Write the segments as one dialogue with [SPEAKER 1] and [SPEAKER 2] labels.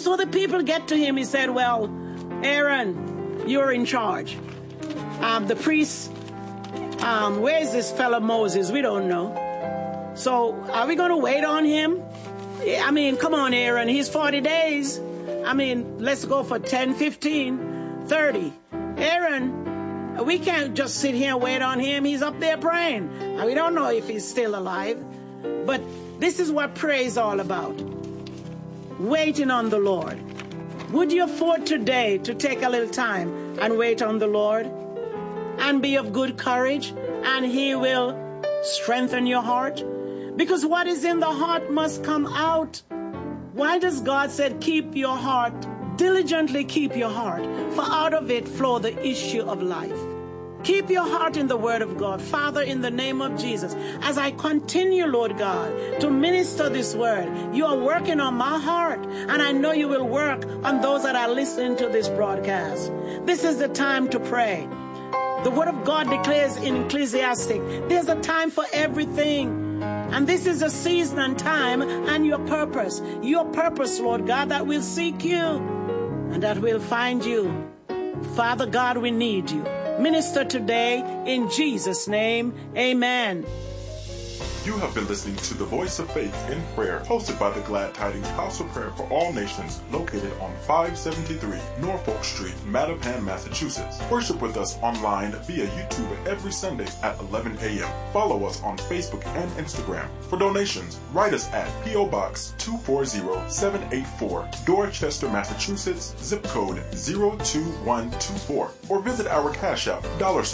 [SPEAKER 1] so the people get to him. He said, well, Aaron, you're in charge. The priest, where is this fellow Moses? We don't know. So are we going to wait on him? I mean, come on, Aaron. He's 40 days. I mean, let's go for 10, 15, 30. Aaron, we can't just sit here and wait on him. He's up there praying. And we don't know if he's still alive. But this is what prayer is all about. Waiting on the Lord. Would you afford today to take a little time and wait on the Lord? And be of good courage, and he will strengthen your heart. Because what is in the heart must come out. Why does God say, keep your heart, diligently keep your heart, for out of it flow the issue of life. Keep your heart in the word of God. Father, in the name of Jesus, as I continue, Lord God, to minister this word, you are working on my heart, and I know you will work on those that are listening to this broadcast. This is the time to pray. The word of God declares in Ecclesiastic, there's a time for everything. And this is a season and time and your purpose, Lord God, that will seek you and that will find you. Father God, we need you. Minister today in Jesus' name. Amen.
[SPEAKER 2] You have been listening to The Voice of Faith in Prayer, hosted by the Glad Tidings House of Prayer for All Nations, located on 573 Norfolk Street, Mattapan, Massachusetts. Worship with us online via YouTube every Sunday at 11 a.m. Follow us on Facebook and Instagram. For donations, write us at P.O. Box 240784, Dorchester, Massachusetts, zip code 02124, or visit our Cash App,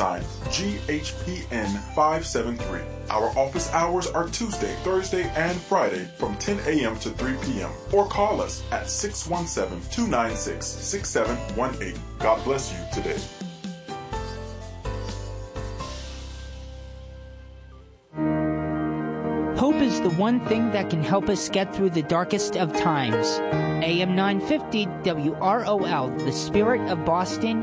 [SPEAKER 2] $GHPN573. Our office hours are Tuesday, Thursday, and Friday from 10 a.m. to 3 p.m. Or call us at 617-296-6718. God bless you today.
[SPEAKER 3] Hope is the one thing that can help us get through the darkest of times. AM 950 WROL, the Spirit of Boston.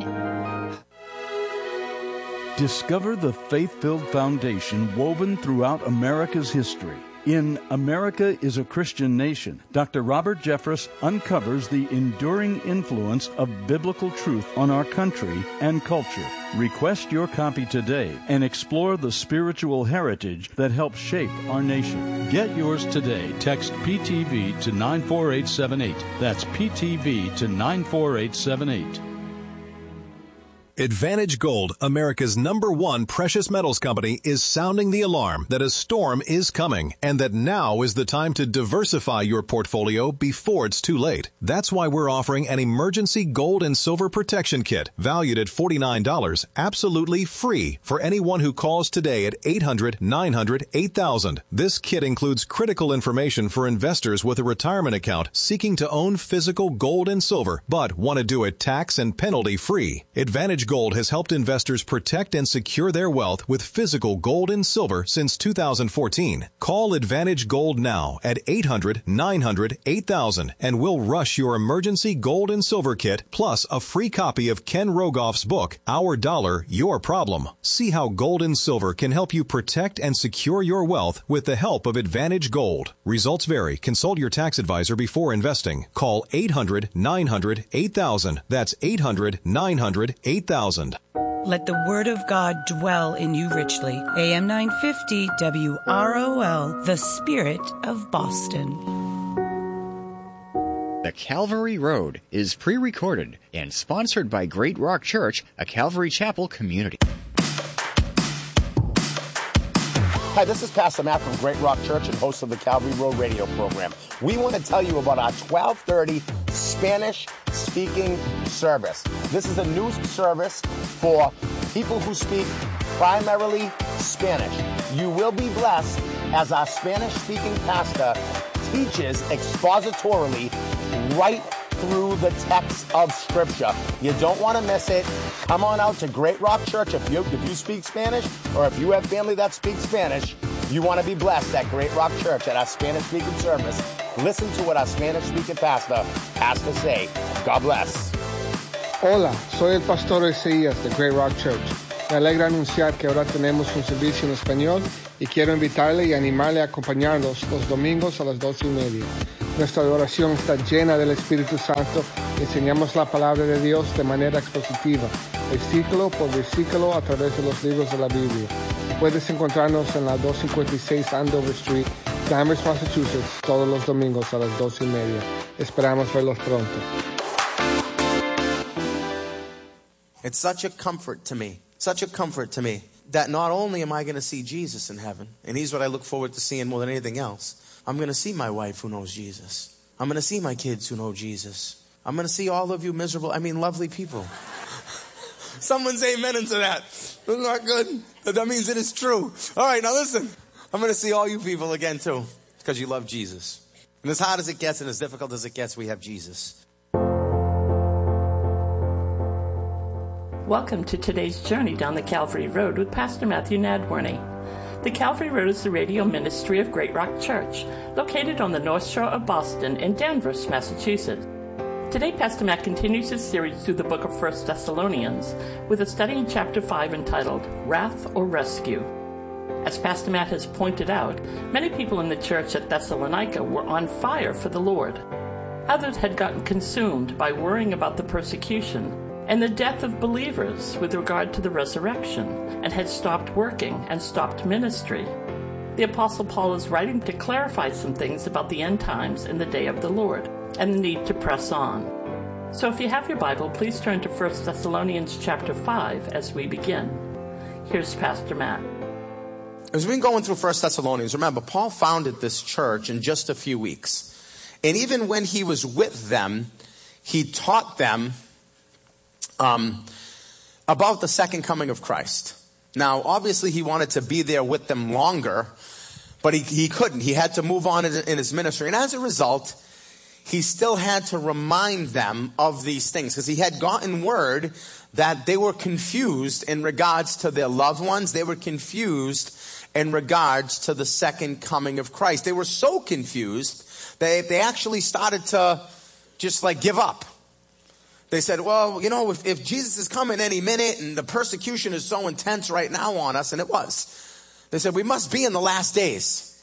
[SPEAKER 4] Discover the faith-filled foundation woven throughout America's history. In America is a Christian Nation, Dr. Robert Jeffress uncovers the enduring influence of biblical truth on our country and culture. Request your copy today and explore the spiritual heritage that helps shape our nation. Get yours today. Text PTV to 94878. That's PTV to 94878.
[SPEAKER 5] Advantage Gold, America's #1 precious metals company, is sounding the alarm that a storm is coming and that now is the time to diversify your portfolio before it's too late. That's why we're offering an emergency gold and silver protection kit valued at $49, absolutely free for anyone who calls today at 800-900-8000. This kit includes critical information for investors with a retirement account seeking to own physical gold and silver but want to do it tax and penalty free. Advantage Gold has helped investors protect and secure their wealth with physical gold and silver since 2014. Call Advantage Gold now at 800-900-8000 and we'll rush your emergency gold and silver kit plus a free copy of Ken Rogoff's book, Our Dollar, Your Problem. See how gold and silver can help you protect and secure your wealth with the help of Advantage Gold. Results vary. Consult your tax advisor before investing. Call 800-900-8000. That's 800-900-8000.
[SPEAKER 6] Let the word of God dwell in you richly. AM 950 WROL, the Spirit of Boston.
[SPEAKER 7] The Calvary Road is pre-recorded and sponsored by Great Rock Church, a Calvary Chapel community.
[SPEAKER 8] Hi, this is Pastor Matt from Great Rock Church and host of the Calvary Road radio program. We want to tell you about our 12:30 Spanish-speaking service. This is a new service for people who speak primarily Spanish. You will be blessed as our Spanish-speaking pastor teaches expositorily right through the text of Scripture. You don't want to miss it. Come on out to Great Rock Church if you speak Spanish, or if you have family that speaks Spanish, you want to be blessed at Great Rock Church at our Spanish-speaking service. Listen to what our Spanish-speaking pastor has to say. God bless.
[SPEAKER 9] Hola, soy el pastor Isaías de Great Rock Church. Me alegra anunciar que ahora tenemos un servicio en español y quiero invitarle y animarle a acompañarnos los domingos a las 12:30. Nuestra adoración está llena del Espíritu Santo. Enseñamos la palabra de Dios de manera expositiva, versículo por versículo a través de los libros de la Biblia. Puedes encontrarnos en la 256 Andover Street, Danvers, Massachusetts, todos los domingos a las 2:30. Esperamos verlos pronto.
[SPEAKER 8] It's such a comfort to me, that not only am I going to see Jesus in heaven, and he's what I look forward to seeing more than anything else, I'm going to see my wife who knows Jesus. I'm going to see my kids who know Jesus. I'm going to see all of you lovely people. Someone say amen into that. Isn't that good? That means it is true. All right, now listen. I'm going to see all you people again too, because you love Jesus. And as hard as it gets and as difficult as it gets, we have Jesus.
[SPEAKER 10] Welcome to today's journey down the Calvary Road with Pastor Matthew Nadworny. The Calvary Road is the radio ministry of Great Rock Church, located on the North Shore of Boston in Danvers, Massachusetts. Today, Pastor Matt continues his series through the book of 1 Thessalonians with a study in chapter 5 entitled Wrath or Rescue. As Pastor Matt has pointed out, many people in the church at Thessalonica were on fire for the Lord. Others had gotten consumed by worrying about the persecution and the death of believers with regard to the resurrection, and had stopped working and stopped ministry. The Apostle Paul is writing to clarify some things about the end times and the day of the Lord, and the need to press on. So if you have your Bible, please turn to 1 Thessalonians chapter 5 as we begin. Here's Pastor Matt.
[SPEAKER 8] As we've been going through 1 Thessalonians, remember, Paul founded this church in just a few weeks. And even when he was with them, he taught them about the second coming of Christ. Now, obviously, he wanted to be there with them longer, but he couldn't. He had to move on in his ministry. And as a result, he still had to remind them of these things, because he had gotten word that they were confused in regards to their loved ones. They were confused in regards to the second coming of Christ. They were so confused that they actually started to just give up. They said, well, if Jesus is coming any minute and the persecution is so intense right now on us, and it was, they said, we must be in the last days.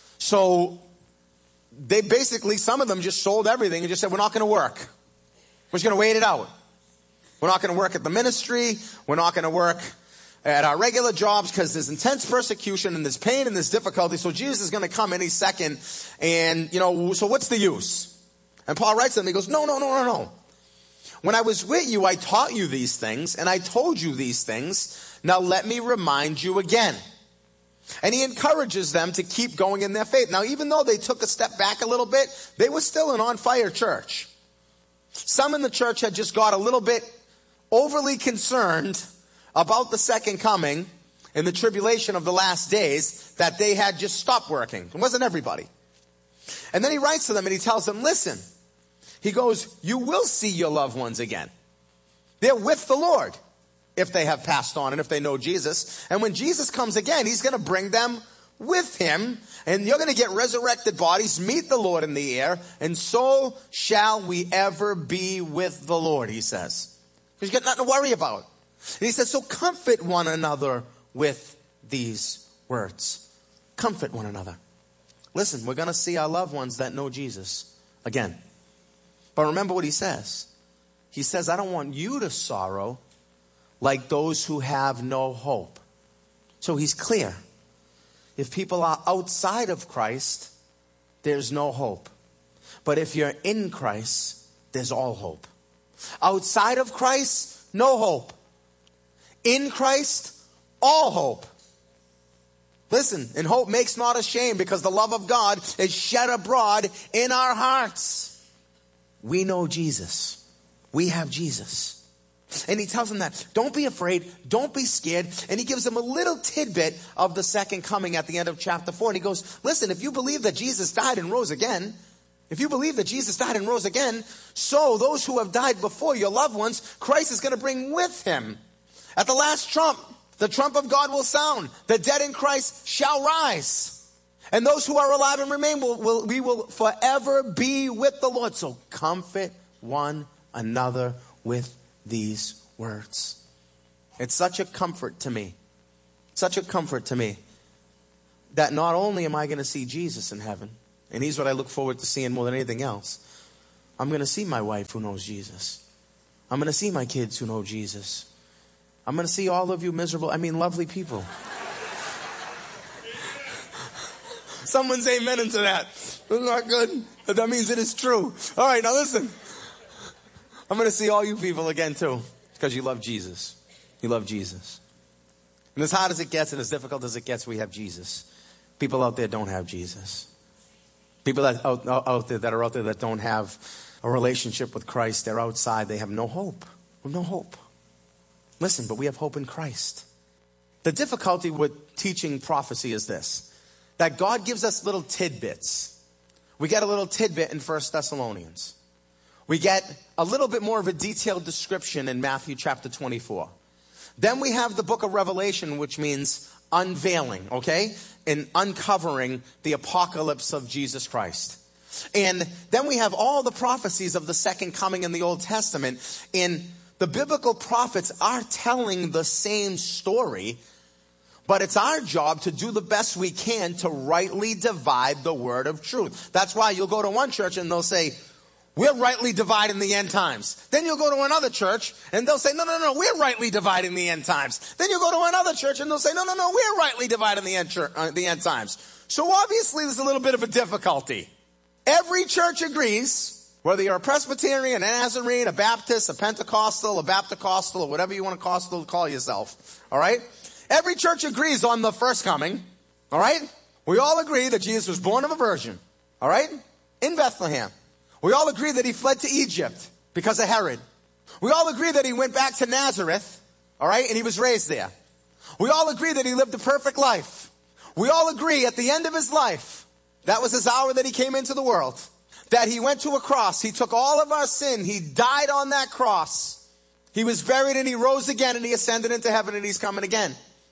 [SPEAKER 8] So they basically, some of them just sold everything and just said, we're not going to work. We're just going to wait it out. We're not going to work at the ministry. We're not going to work at our regular jobs because there's intense persecution and there's pain and there's difficulty. So Jesus is going to come any second. And, so what's the use? And Paul writes to them, he goes, no. When I was with you, I taught you these things, and I told you these things. Now let me remind you again. And he encourages them to keep going in their faith. Now, even though they took a step back a little bit, they were still an on-fire church. Some in the church had just got a little bit overly concerned about the second coming and the tribulation of the last days that they had just stopped working. It wasn't everybody. And then he writes to them and he tells them, listen, he goes, you will see your loved ones again. They're with the Lord if they have passed on and if they know Jesus. And when Jesus comes again, he's going to bring them with him. And you're going to get resurrected bodies, meet the Lord in the air. And so shall we ever be with the Lord, he says. Because you got nothing to worry about. And he says, so comfort one another with these words. Comfort one another. Listen, we're going to see our loved ones that know Jesus again. But remember what he says. He says, I don't want you to sorrow like those who have no hope. So he's clear. If people are outside of Christ, there's no hope. But if you're in Christ, there's all hope. Outside of Christ, no hope. In Christ, all hope. Listen, and hope makes not ashamed, because the love of God is shed abroad in our hearts. We know Jesus. We have Jesus. And he tells them that. Don't be afraid. Don't be scared. And he gives them a little tidbit of the second coming at the end of chapter 4. And he goes, listen, if you believe that Jesus died and rose again, so those who have died before, your loved ones, Christ is going to bring with him. At the last trump, the trump of God will sound. The dead in Christ shall rise. And those who are alive and remain, we will forever be with the Lord. So comfort one another with these words. It's such a comfort to me. Such a comfort to me that not only am I going to see Jesus in heaven, And here's what I look forward to seeing more than anything else. I'm going to see my wife who knows Jesus. I'm going to see my kids who know Jesus. I'm going to see all of you miserable, lovely people. Someone's amen into that. That's not good. But that means it is true. All right, now listen. I'm going to see all you people again too. Because you love Jesus. You love Jesus. And as hard as it gets and as difficult as it gets, we have Jesus. People out there don't have Jesus. People that out there that don't have a relationship with Christ, they're outside. They have no hope. We have no hope. Listen, but we have hope in Christ. The difficulty with teaching prophecy is this, that God gives us little tidbits. We get a little tidbit in 1 Thessalonians. We get a little bit more of a detailed description in Matthew chapter 24. Then we have the book of Revelation, which means unveiling, okay? And uncovering the apocalypse of Jesus Christ. And then we have all the prophecies of the second coming in the Old Testament. And the biblical prophets are telling the same story, but it's our job to do the best we can to rightly divide the word of truth. That's why you'll go to one church and they'll say, we're rightly dividing the end times. Then you'll go to another church and they'll say, no, we're rightly dividing the end times. Then you'll go to another church and they'll say, no, we're rightly dividing the end times. So obviously there's a little bit of a difficulty. Every church agrees, whether you're a Presbyterian, a Nazarene, a Baptist, a Pentecostal, a Baptist-costal, or whatever you want to call yourself. All right? Every church agrees on the first coming. All right? We all agree that Jesus was born of a virgin. All right? In Bethlehem. We all agree that he fled to Egypt because of Herod. We all agree that he went back to Nazareth, all right, and he was raised there. We all agree that he lived a perfect life. We all agree at the end of his life, that was his hour that he came into the world, that he went to a cross. He took all of our sin. He died on that cross. He was buried and he rose again and he ascended into heaven and he's coming again.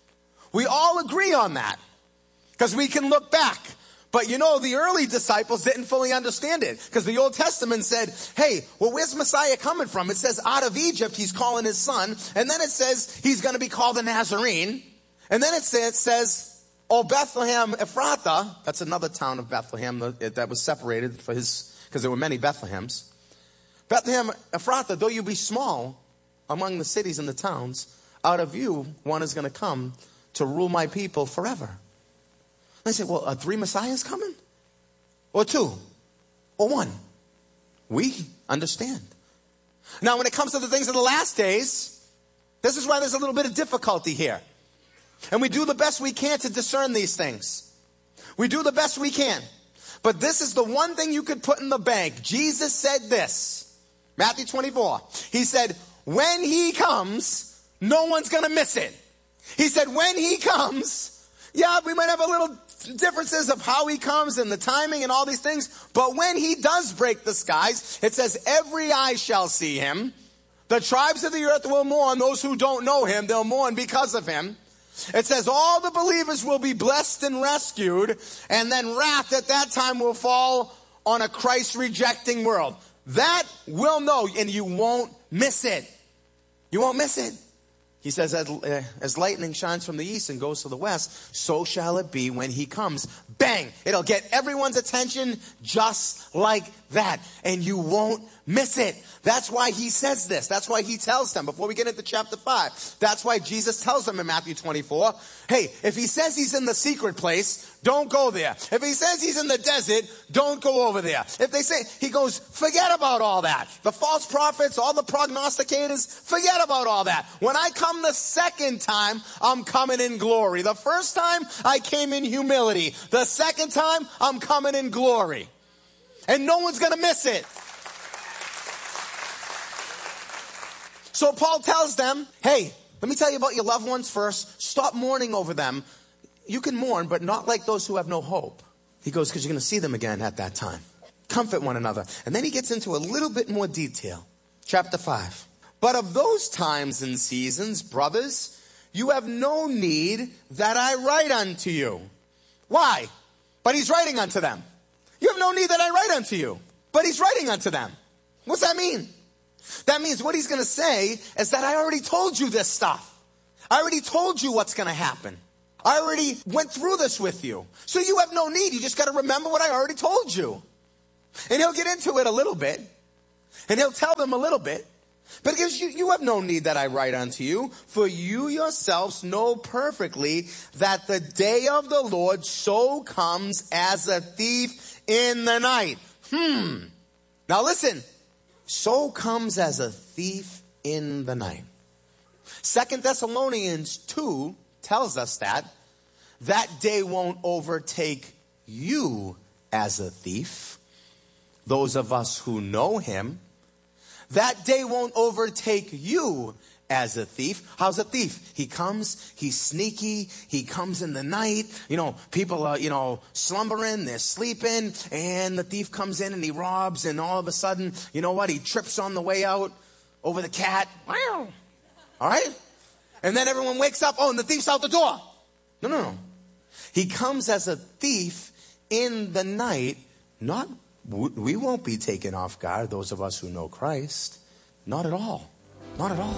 [SPEAKER 8] We all agree on that because we can look back. But the early disciples didn't fully understand it because the Old Testament said, hey, well, where's Messiah coming from? It says out of Egypt, he's calling his son. And then it says he's going to be called a Nazarene. And then it says, oh, Bethlehem Ephrathah. That's another town of Bethlehem that was separated because there were many Bethlehems. Bethlehem Ephrathah, though you be small among the cities and the towns, out of you one is going to come to rule my people forever. They say, well, are 3 messiahs coming? Or 2? Or 1? We understand. Now, when it comes to the things of the last days, this is why there's a little bit of difficulty here. And we do the best we can to discern these things. We do the best we can. But this is the one thing you could put in the bank. Jesus said this. Matthew 24. He said, when he comes, no one's going to miss it. He said, when he comes, yeah, we might have a little differences of how he comes and the timing and all these things. But when he does break the skies, it says every eye shall see him. The tribes of the earth will mourn. Those who don't know him, they'll mourn because of him. It says all the believers will be blessed and rescued. And then wrath at that time will fall on a Christ rejecting world. That will know, and you won't miss it. You won't miss it. He says, as lightning shines from the east and goes to the west, so shall it be when he comes. Bang! It'll get everyone's attention just like that. And you won't miss it. That's why he says this. That's why he tells them, before we get into chapter 5, that's why Jesus tells them in Matthew 24, hey, if he says he's in the secret place, don't go there. If he says he's in the desert, don't go over there. If they say, he goes, forget about all that. The false prophets, all the prognosticators, forget about all that. When I come the second time, I'm coming in glory. The first time, I came in humility. The second time, I'm coming in glory. And no one's going to miss it. So Paul tells them, hey, let me tell you about your loved ones first. Stop mourning over them. You can mourn, but not like those who have no hope. He goes, because you're going to see them again at that time. Comfort one another. And then he gets into a little bit more detail. Chapter 5. But of those times and seasons, brothers, you have no need that I write unto you. Why? But he's writing unto them. You have no need that I write unto you. But he's writing unto them. What's that mean? That means what he's going to say is that I already told you this stuff. I already told you what's going to happen. I already went through this with you. So you have no need. You just got to remember what I already told you. And he'll get into it a little bit. And he'll tell them a little bit. But he gives you have no need that I write unto you. For you yourselves know perfectly that the day of the Lord so comes as a thief in the night. Now listen. So comes as a thief in the night. 2 Thessalonians 2 tells us that day won't overtake you as a thief. Those of us who know him, that day won't overtake you as a thief. How's a thief? He comes, he's sneaky, he comes in the night. People are, slumbering, they're sleeping, and the thief comes in and he robs, and all of a sudden, you know what? He trips on the way out over the cat. Wow. All right? And then everyone wakes up, and the thief's out the door. No. He comes as a thief in the night. We won't be taken off guard, those of us who know Christ. Not at all. Not at all.